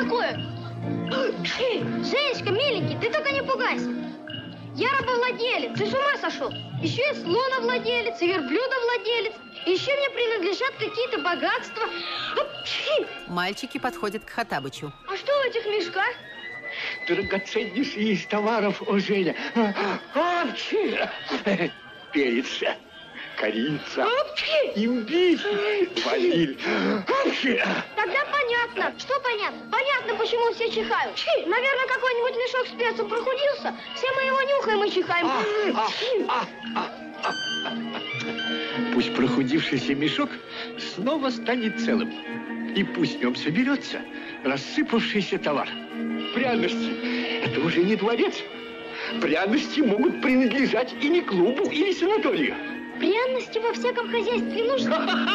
такое? Женечка, миленький, ты только не пугайся. Я рабовладелец, ты с ума сошел? Еще и слоновладелец, и верблюдовладелец. Еще мне принадлежат какие-то богатства. Мальчики подходят к Хоттабычу. А что в этих мешках? Драгоценнейшие из товаров, о, Женя. Перец, корица, имбирь, ваниль. Тогда понятно. Что понятно? Понятно, почему все чихают. Наверное, какой-нибудь мешок с перцем прохудился. Все мы его нюхаем и чихаем. Пусть прохудившийся мешок снова станет целым. И пусть в нем соберется рассыпавшийся товар. Пряности – это уже не дворец. Пряности могут принадлежать или клубу, или санаторию. Пряности во всяком хозяйстве нужны.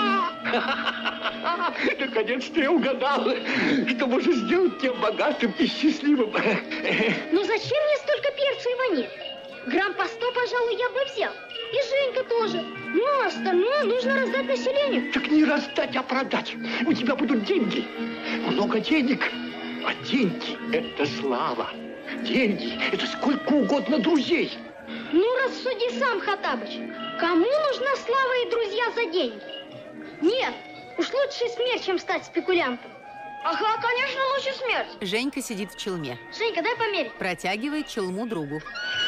Наконец-то я угадал, что может сделать тебя богатым и счастливым. Ну зачем мне столько перца и ваниль? Грамм по 100, пожалуй, я бы взял. И Женька тоже. Ну, остальное нужно раздать населению. Так не раздать, а продать. У тебя будут деньги. Много денег. А деньги – это слава. Деньги – это сколько угодно друзей. Ну, рассуди сам, Хоттабыч. Кому нужна слава и друзья за деньги? Нет, уж лучше смерть, чем стать спекулянтом. Ага, конечно, лучше смерть. Женька сидит в челме. Женька, дай померить. Протягивает челму другу.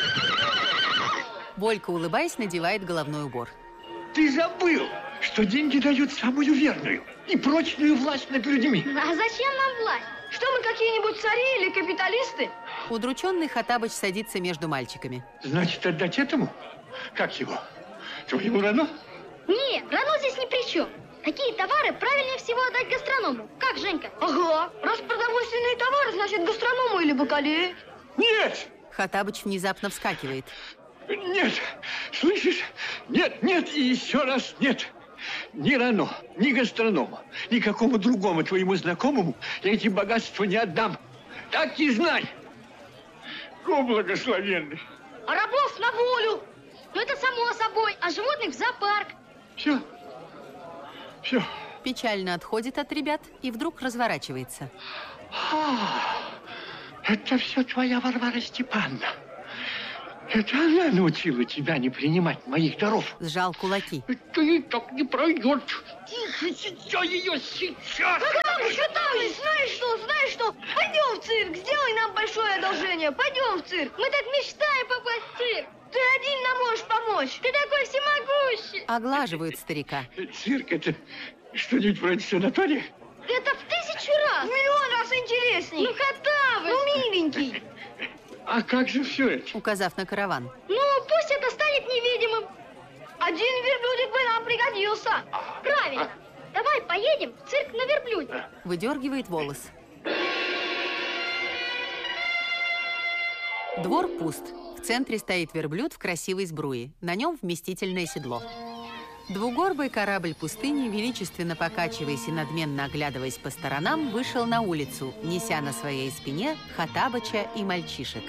Волька, улыбаясь, надевает головной убор. Ты забыл, что деньги дают самую верную и прочную власть над людьми. А зачем нам власть? Что мы, какие-нибудь цари или капиталисты? Удрученный Хоттабыч садится между мальчиками. Значит, отдать этому? Как его? Твоему Рано? Нет, Рано здесь ни при чем. Такие товары правильнее всего отдать гастроному. Как, Женька? Ага. Раз продовольственные товары, значит, гастроному или бакалее. Нет! Хоттабыч внезапно вскакивает. Нет! Слышишь? Нет, нет и еще раз нет! Ни Рано, ни гастроному, ни какому другому твоему знакомому я эти богатства не отдам. Так и знай! О, благословенный! А рабов на волю! Ну, это само собой. А животных в зоопарк. Все. Все. Печально отходит от ребят и вдруг разворачивается. Это все твоя Варвара Степановна. Это она научила тебя не принимать моих даров. Сжал кулаки. Это и так не пройдет. Тихо, сейчас ее сейчас. Хоттабыч, знаешь что? Пойдем в цирк, сделай нам большое одолжение. Пойдем в цирк. Мы так мечтаем попасть в цирк. Ты один нам можешь помочь. Ты такой всемогущий. Оглаживают старика. Цирк – это что-нибудь вроде санатория? Это в 1000 раз. В миллион раз интересней. Ну, Хоттабыч. Ну, миленький. А как же все это? Указав на караван. Ну, пусть это станет невидимым. Один верблюдик бы нам пригодился. Правильно. Давай поедем в цирк на верблюде. Выдергивает волос. Двор пуст. В центре стоит верблюд в красивой сбруе. На нем вместительное седло. Двугорбый корабль пустыни, величественно покачиваясь и надменно оглядываясь по сторонам, вышел на улицу, неся на своей спине Хоттабыча и мальчишек.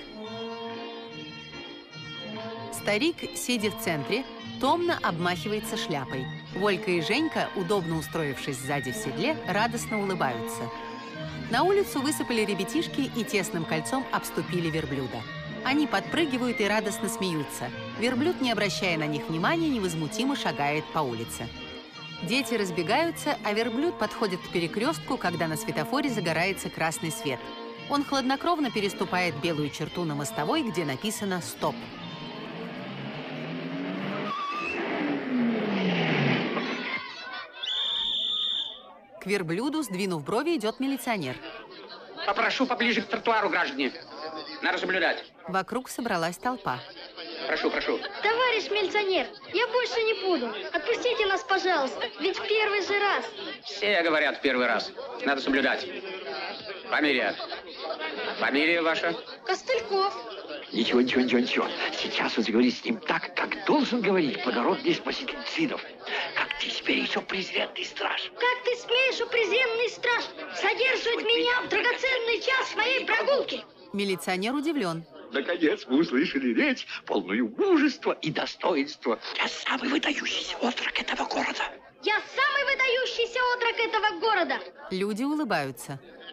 Старик, сидя в центре, томно обмахивается шляпой. Волька и Женька, удобно устроившись сзади в седле, радостно улыбаются. На улицу высыпали ребятишки и тесным кольцом обступили верблюда. Они подпрыгивают и радостно смеются. Верблюд, не обращая на них внимания, невозмутимо шагает по улице. Дети разбегаются, а верблюд подходит к перекрестку, когда на светофоре загорается красный свет. Он хладнокровно переступает белую черту на мостовой, где написано «Стоп». К верблюду, сдвинув брови, идет милиционер. Попрошу поближе к тротуару, граждане. Надо соблюдать. Вокруг собралась толпа. Прошу. Товарищ милиционер, я больше не буду. Отпустите нас, пожалуйста, ведь в первый же раз. Все говорят в первый раз. Надо соблюдать. Фамилия. Фамилия ваша? Костыльков. Ничего. Сейчас он заговорит с ним так, как должен говорить благородный спаситель цидов. Как ты смеешь, о презренный страж? Как ты смеешь, о презренный страж, содерживать меня в драгоценный час моей прогулки? Милиционер удивлен. Наконец мы услышали речь, полную мужества и достоинства. Я самый выдающийся отрок этого города. Я самый выдающийся отрок этого города. Люди улыбаются.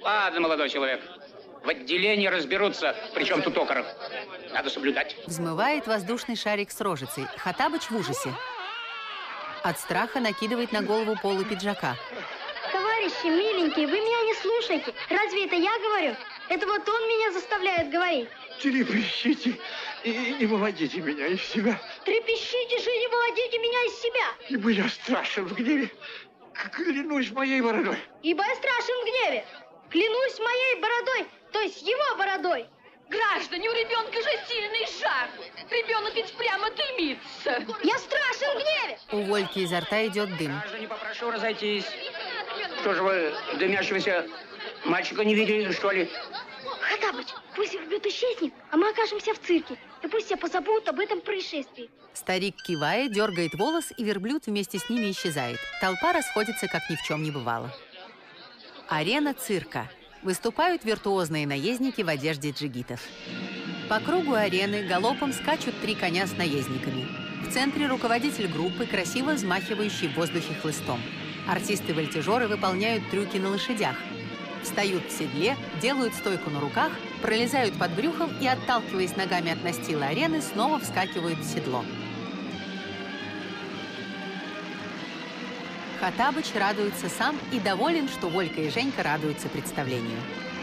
Ладно, молодой человек. В отделении разберутся, причем тут окорок. Надо соблюдать. Взмывает воздушный шарик с рожицей. Хаттабыч в ужасе. От страха накидывает на голову полу пиджака. Товарищи миленькие, вы меня не слушаете. Разве это я говорю? Это вот он меня заставляет говорить. Трепещите и не выводите меня из себя. Трепещите же и не выводите меня из себя. Ибо я страшен в гневе. Клянусь моей бородой. Ибо я страшен в гневе. Клянусь моей бородой, то есть его бородой. Граждане, у ребенка же сильный жар. Ребенок ведь прямо дымится. Я страшен в гневе. У Вольки изо рта идет дым. Граждане, попрошу разойтись. Что же вы дымящегося мальчика не видели, что ли? Хаттабыч, пусть верблюд исчезнет, а мы окажемся в цирке. И пусть все позабудут об этом происшествии. Старик кивает, дергает волос, и верблюд вместе с ними исчезает. Толпа расходится, как ни в чем не бывало. Арена цирка. Выступают виртуозные наездники в одежде джигитов. По кругу арены галопом скачут 3 коня с наездниками. В центре руководитель группы, красиво взмахивающий в воздухе хлыстом. Артисты-вольтежеры выполняют трюки на лошадях. Встают в седле, делают стойку на руках, пролезают под брюхом и, отталкиваясь ногами от настила арены, снова вскакивают в седло. Хаттабыч радуется сам и доволен, что Волька и Женька радуются представлению.